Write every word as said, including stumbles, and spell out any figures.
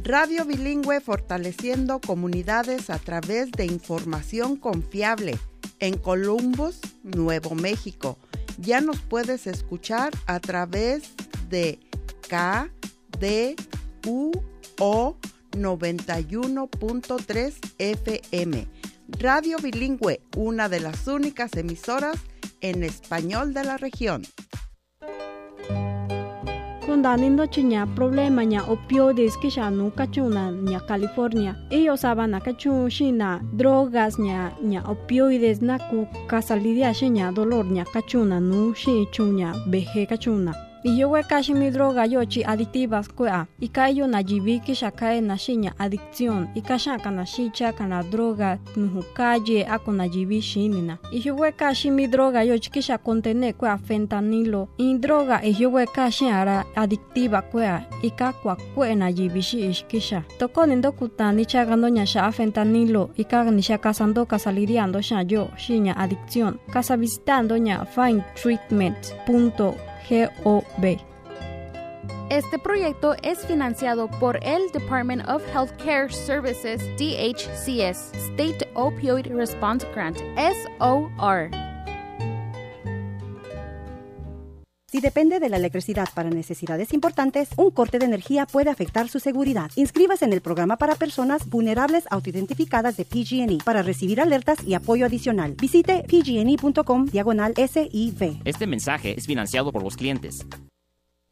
Radio Bilingüe, fortaleciendo comunidades a través de información confiable. En Columbus, Nuevo México. Ya nos puedes escuchar a través de K D U O noventa y uno punto tres F M. Radio Bilingüe, una de las únicas emisoras en español de la región. Kundanindo chiña problema ña opioides que ya no cachuna ña California. Ellos saban cachu shina drogas ña ña opioides na ku casalidia ña dolor ña cachuna no shi chuña beje cachuna. Y yo we cashi mi droga yochi adictivas kwea. Y kayo na jibi que shakae na shiña adicción. Y kashaka na shicha kana droga nuhu calle ako na jibi shinina. Y yo we cashi mi droga yochi que sha contene kwea fentanilo. Y droga y yo we cashi ara adictiva kwea. Y kakwa kwe na jibi shi ishkisha. Toko nindo kutani chagando ña sha fentanilo. Y kaga ni sha kasando kasaliriando sha yo shiña adicción. Casa visitando ña find treatment punto gov. Este proyecto es financiado por el Department of Healthcare Services, D H C S, State Opioid Response Grant, S O R. Si depende de la electricidad para necesidades importantes, un corte de energía puede afectar su seguridad. Inscríbase en el programa para personas vulnerables autoidentificadas de P G and E para recibir alertas y apoyo adicional. Visite pgne punto com diagonal S I V. Este mensaje es financiado por los clientes.